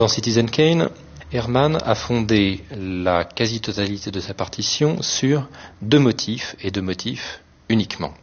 Dans Citizen Kane, Herrmann a fondé la quasi-totalité de sa partition sur deux motifs, et deux motifs uniquement.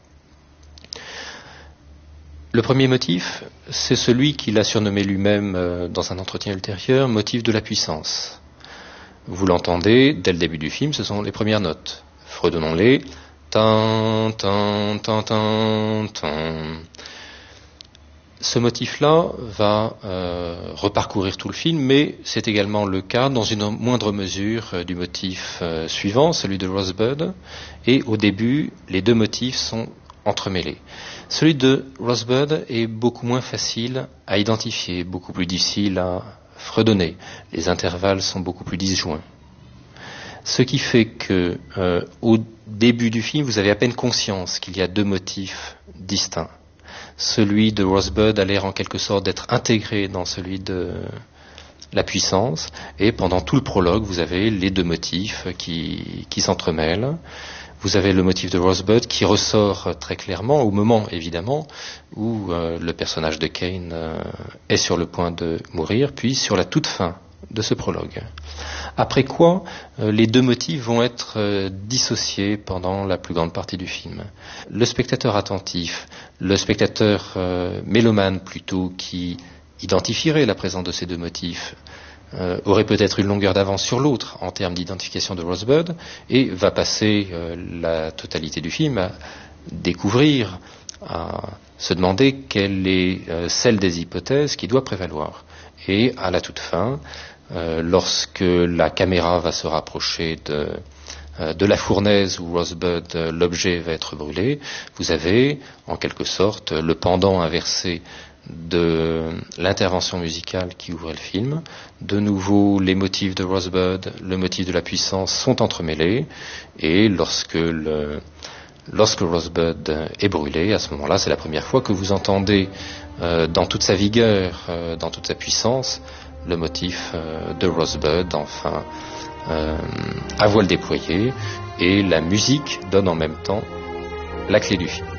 Le premier motif, c'est celui qu'il a surnommé lui-même dans un entretien ultérieur, motif de la puissance. Vous l'entendez, dès le début du film, ce sont les premières notes. Fredonnons-les. Tan, tan, tan, tan, tan. Ce motif-là va reparcourir tout le film, mais c'est également le cas, dans une moindre mesure, du motif suivant, celui de Rosebud. Et au début, les deux motifs sont entremêlés. Celui de Rosebud est beaucoup moins facile à identifier, beaucoup plus difficile à fredonner. Les intervalles sont beaucoup plus disjoints. Ce qui fait que, au début du film, vous avez à peine conscience qu'il y a deux motifs distincts. Celui de Rosebud a l'air en quelque sorte d'être intégré dans celui de la puissance, et pendant tout le prologue, vous avez les deux motifs qui s'entremêlent. Vous avez le motif de Rosebud qui ressort très clairement au moment, évidemment, où le personnage de Kane est sur le point de mourir, puis sur la toute fin de ce prologue. Après quoi, les deux motifs vont être dissociés pendant la plus grande partie du film. Le spectateur attentif, le spectateur mélomane plutôt, qui identifierait la présence de ces deux motifs, aurait peut-être une longueur d'avance sur l'autre en termes d'identification de Rosebud, et va passer la totalité du film à découvrir, à se demander quelle est celle des hypothèses qui doit prévaloir. Et à la toute fin, lorsque la caméra va se rapprocher de la fournaise où Rosebud, l'objet, va être brûlé, vous avez en quelque sorte le pendant inversé de l'intervention musicale qui ouvrait le film. De nouveau, les motifs de Rosebud, le motif de la puissance sont entremêlés, et lorsque Rosebud est brûlé, à ce moment-là, c'est la première fois que vous entendez dans toute sa vigueur, dans toute sa puissance, le motif de Rosebud, enfin, à voile déployée, et la musique donne en même temps la clé du film.